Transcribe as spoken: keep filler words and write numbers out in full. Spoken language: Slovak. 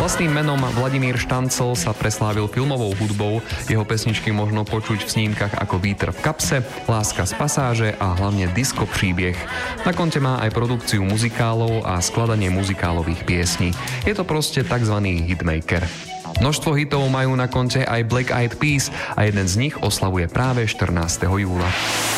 Vlastným menom Vladimír Štancl sa preslávil filmovou hudbou, jeho pesničky možno počuť v snímkach ako Vítr v kapse, Láska z pasáže a hlavne Disco príbeh. Na konte má aj produkciu muzikálov a skladanie muzikálových piesní. Je to proste tzv. Hitmaker. Množstvo hitov majú na konte aj Black Eyed Peas a jeden z nich oslavuje práve štrnásteho júla.